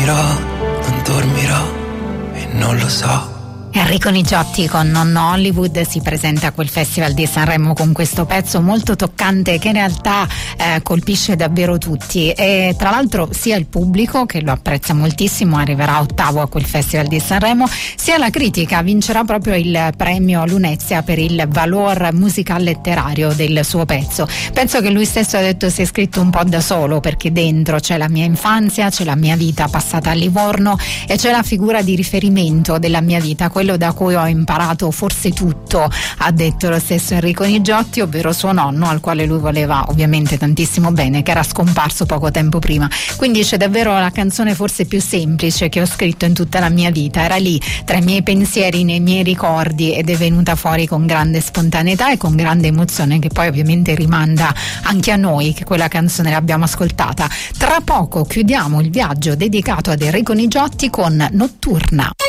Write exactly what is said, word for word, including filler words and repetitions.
dormirò, non dormirò e non lo so. Enrico Nigiotti con Nonno Hollywood si presenta a quel Festival di Sanremo con questo pezzo molto toccante che in realtà eh, colpisce davvero tutti, e tra l'altro sia il pubblico che lo apprezza moltissimo, arriverà ottavo a quel Festival di Sanremo, sia la critica, vincerà proprio il premio Lunezia per il valor musical letterario del suo pezzo. Penso che lui stesso ha detto si è scritto un po' da solo, perché dentro c'è la mia infanzia, c'è la mia vita passata a Livorno e c'è la figura di riferimento della mia vita, quello da cui ho imparato forse tutto, ha detto lo stesso Enrico Nigiotti, ovvero suo nonno, al quale lui voleva ovviamente tantissimo bene, che era scomparso poco tempo prima. Quindi c'è davvero la canzone forse più semplice che ho scritto in tutta la mia vita, era lì tra i miei pensieri, nei miei ricordi, ed è venuta fuori con grande spontaneità e con grande emozione, che poi ovviamente rimanda anche a noi che quella canzone l'abbiamo ascoltata. Tra poco chiudiamo il viaggio dedicato ad Enrico Nigiotti con Notturna.